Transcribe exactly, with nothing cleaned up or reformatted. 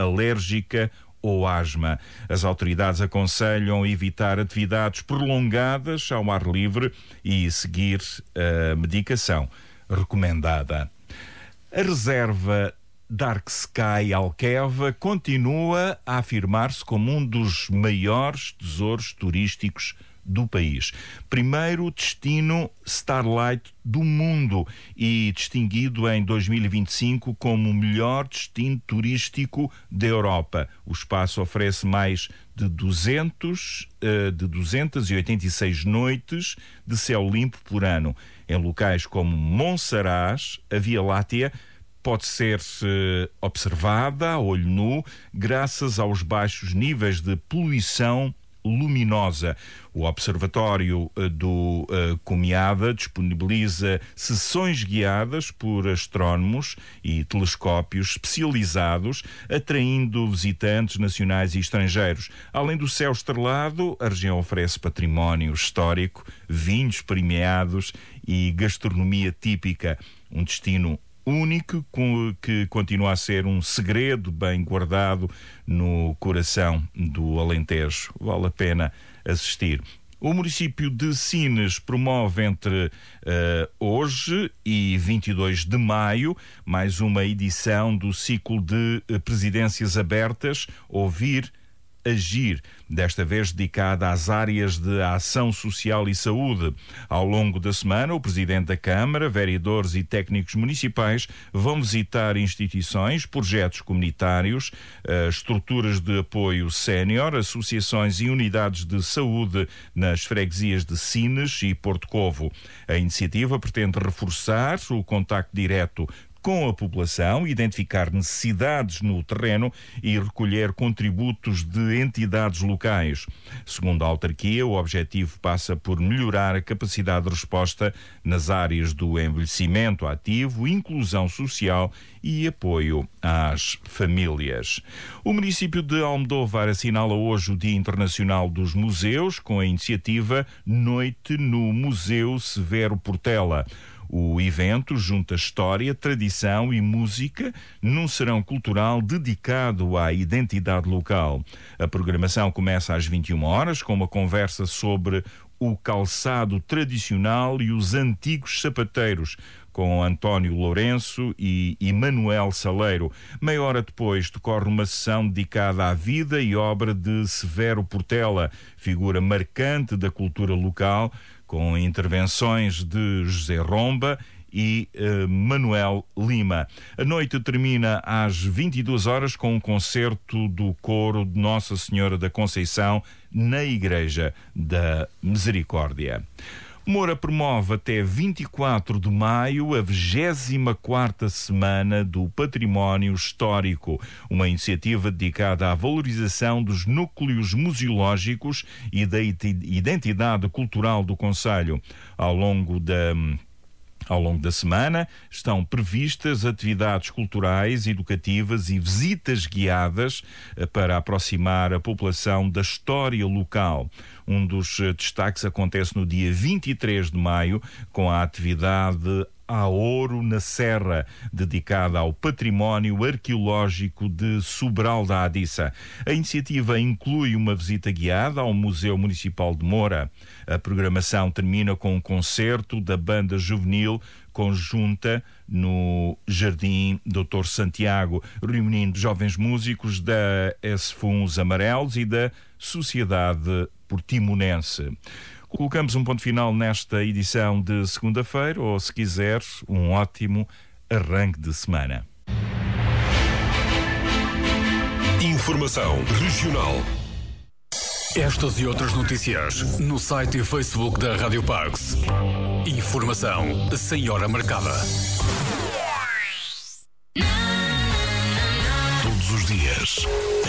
alérgica ou asma. As autoridades aconselham evitar atividades prolongadas ao ar livre e seguir a medicação recomendada. A reserva Dark Sky Alqueva continua a afirmar-se como um dos maiores tesouros turísticos do país. Primeiro destino Starlight do mundo e distinguido em dois mil e vinte e cinco como o melhor destino turístico da Europa. O espaço oferece mais de duzentas, de duzentas e oitenta e seis noites de céu limpo por ano. Em locais como Monsaraz, a Via Láctea pode ser observada a olho nu graças aos baixos níveis de poluição luminosa. O Observatório do uh, Comiada disponibiliza sessões guiadas por astrónomos e telescópios especializados, atraindo visitantes nacionais e estrangeiros. Além do céu estrelado, a região oferece património histórico, vinhos premiados e gastronomia típica. Um destino único que continua a ser um segredo bem guardado no coração do Alentejo. Vale a pena assistir. O município de Sines promove entre uh, hoje e vinte e dois de maio mais uma edição do ciclo de uh, presidências abertas Ouvir, Agir, desta vez dedicada às áreas de ação social e saúde. Ao longo da semana, o Presidente da Câmara, vereadores e técnicos municipais vão visitar instituições, projetos comunitários, estruturas de apoio sénior, associações e unidades de saúde nas freguesias de Sines e Porto Covo. A iniciativa pretende reforçar o contacto direto com a população, identificar necessidades no terreno e recolher contributos de entidades locais. Segundo a autarquia, o objetivo passa por melhorar a capacidade de resposta nas áreas do envelhecimento ativo, inclusão social e apoio às famílias. O município de Almodóvar assinala hoje o Dia Internacional dos Museus com a iniciativa Noite no Museu Severo Portela. O evento junta história, tradição e música num serão cultural dedicado à identidade local. A programação começa às vinte e uma horas com uma conversa sobre o calçado tradicional e os antigos sapateiros, com António Lourenço e Emanuel Saleiro. Meia hora depois decorre uma sessão dedicada à vida e obra de Severo Portela, figura marcante da cultura local, com intervenções de José Romba e uh, Manuel Lima. A noite termina às vinte e duas horas com um concerto do coro de Nossa Senhora da Conceição na Igreja da Misericórdia. Moura promove até vinte e quatro de maio a vigésima quarta Semana do Património Histórico, uma iniciativa dedicada à valorização dos núcleos museológicos e da identidade cultural do concelho. Ao longo da Ao longo da semana estão previstas atividades culturais, educativas e visitas guiadas para aproximar a população da história local. Um dos destaques acontece no dia vinte e três de maio, com a atividade A Ouro na Serra, dedicada ao património arqueológico de Sobral da Adiça. A iniciativa inclui uma visita guiada ao Museu Municipal de Moura. A programação termina com um concerto da banda juvenil conjunta no Jardim doutor Santiago, reunindo jovens músicos da S F U N Os Amarelos e da Sociedade Portimonense. Colocamos um ponto final nesta edição de segunda-feira, ou se quiser, um ótimo arranque de semana. Informação regional. Estas e outras notícias no site e Facebook da Rádio Parks. Informação sem hora marcada. Todos os dias,